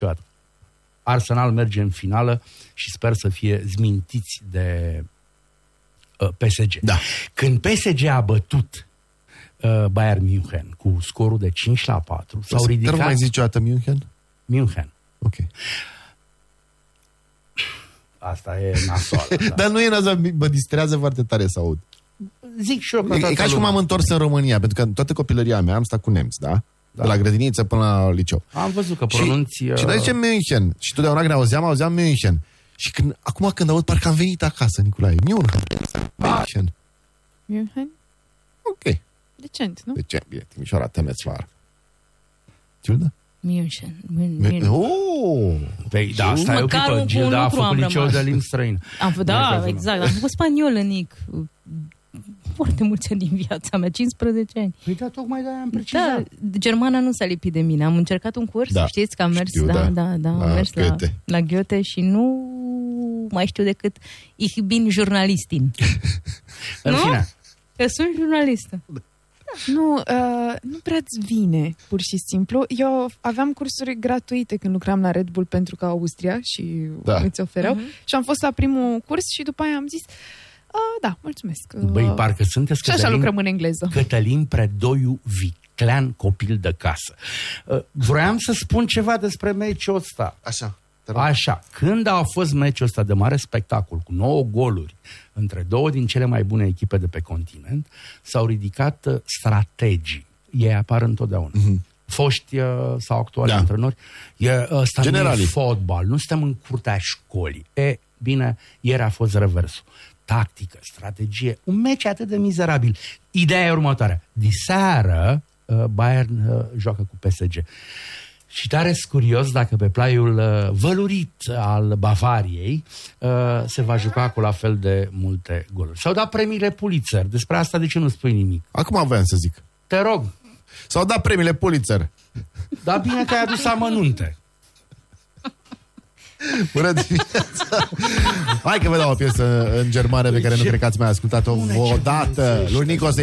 Arsenal merge în finală și sper să fie zmintiți de PSG. Da. Când PSG a bătut Bayern München cu scorul de 5-4, s-au ridicat... Nu mai zici o dată München? München. Ok. Asta e nasoală. Da. Dar nu e nasoală, mă distrează foarte tare să aud. Zic și eu că E ca și cum am întors în România, pentru că în toată copilăria mea am stat cu nemți, da? De la grădiniță până la liceu. Am văzut că pronunți... Și noi zicem München. Și totdeauna când auzeam München. Și acum când aud, parcă am venit acasă, Nicolae. München. München? Ok. Decent, nu? Decent, bine. Timișoara, temeți vară. Gilda? München. Păi, da, stai o clipă. Gilda a făcut liceu de limbi străină. Da, exact. Am făcut spaniol în nic. Foarte mulți ani din viața mea, 15 ani. Păi da, tocmai de-aia am precizat. Da, germana nu s-a lipit de mine. Am încercat un curs, știți că am mers, am mers la Goethe și nu mai știu decât Ich bin Journalistin. În fine. Că sunt jurnalistă. Nu prea-ți vine, pur și simplu. Eu aveam cursuri gratuite când lucram la Red Bull pentru că Austria și îți ofereau. Și am fost la primul curs și după aia am zis da, mulțumesc. Băi, parcă sunteți și așa lucrăm în engleză. Cătălin Predoiu Viclean, copil de casă. Vroiam să spun ceva despre meciul ăsta. Așa, când a fost meciul ăsta de mare spectacol, cu 9 goluri, între două din cele mai bune echipe de pe continent, s-au ridicat strategii. Ei apar întotdeauna. Foști sau actuali antrenori. Ăsta nu e fotbal, nu suntem în curtea școlii. Bine, ieri a fost reversul. Tactică, strategie, un meci atât de mizerabil. Ideea e următoarea. Diseară, Bayern joacă cu PSG. Și tare curios dacă pe plaiul vălurit al Bavariei se va juca cu la fel de multe goluri. S-au dat premiile Pulitzer. Despre asta de ce nu spui nimic? Acum voiam să zic. Te rog. S-au dat premiile Pulitzer. Da, bine că ai adus amănunte. Bună dimineața! Hai că vă dau o piesă în germană pe care nu cred că ați mai ascultat-o odată. Lui Nico